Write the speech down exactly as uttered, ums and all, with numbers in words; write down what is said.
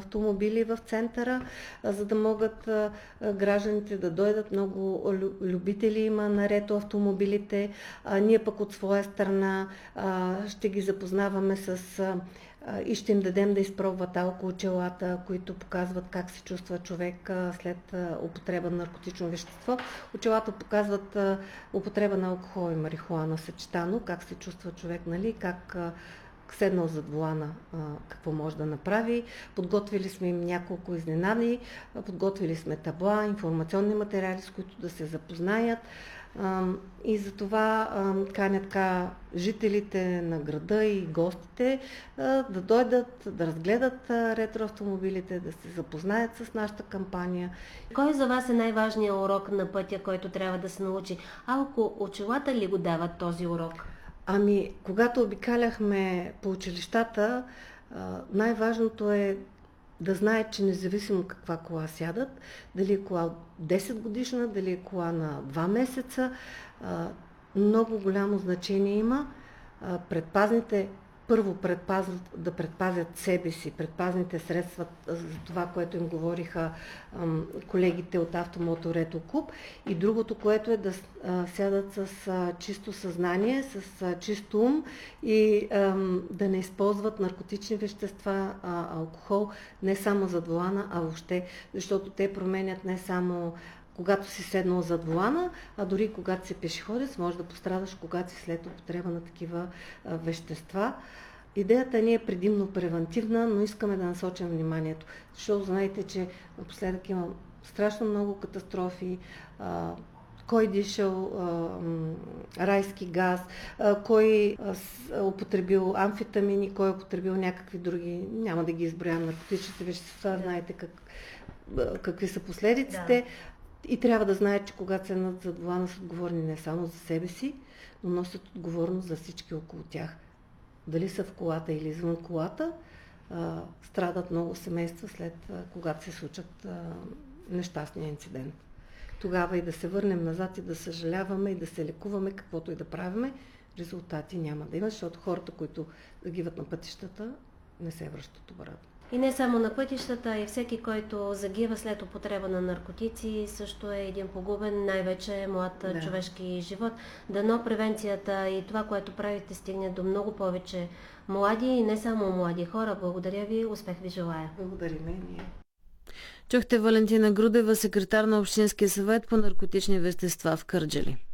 автомобили в центъра, за да могат гражданите да дойдат. Много любители има на ретро автомобилите. Ние пък от своя страна ще ги запознаваме с и ще им дадем да изпробват алкоочелата, които показват как се чувства човек след употреба на наркотично вещество. Очелата показват употреба на алкохол и марихуана съчетано, как се чувства човек, нали, как седнал зад волана, какво може да направи. Подготвили сме им няколко изненади, подготвили сме табла, информационни материали, с които да се запознаят. И затова каня така жителите на града и гостите да дойдат, да разгледат ретроавтомобилите, да се запознаят с нашата кампания. Кой за вас е най-важният урок на пътя, който трябва да се научи? Алкоочелата ли го дават този урок? Ами, когато обикаляхме по училищата, най-важното е да знаят, че независимо каква кола сядат, дали е кола десет годишна, дали е кола на два месеца, много голямо значение има предпазните, първо предпазват, да предпазят себе си, предпазните средства за това, което им говориха ам, колегите от Автомото Ретро Клуб, и другото, което е да а, сядат с а, чисто съзнание, с а, чист ум и ам, да не използват наркотични вещества, а, алкохол, не само зад волана, а въобще, защото те променят не само когато си седнал зад волана, а дори когато си пешеходец, може да пострадаш, когато си след употреба на такива а, вещества. Идеята ни е предимно превентивна, но искаме да насочим вниманието, защото знаете, че напоследък има страшно много катастрофи, а, кой дишал а, райски газ, а, кой а, с, употребил амфетамини, кой употребил някакви други, няма да ги изброявам, наркотичните вещества, да. Знаете как, какви са последиците. Да. И трябва да знаят, че когато седнат зад волана, са отговорни не само за себе си, но носят отговорност за всички около тях. Дали са в колата или извън колата, а, страдат много семейства след а, когато се случат а, нещастния инцидент. Тогава и да се върнем назад и да съжаляваме и да се лекуваме, каквото и да правиме, резултати няма да има, защото хората, които загиват на пътищата, не се връщат обратно. И не само на пътищата, и всеки, който загива след употреба на наркотици, също е един погубен, най-вече млад да. човешки живот. Дано превенцията и това, което правите, стигне до много повече млади и не само млади хора. Благодаря ви, успех ви желая. Благодарим и ние. Чухте Валентина Грудева, секретар на Общинския съвет по наркотични вещества в Кърджали.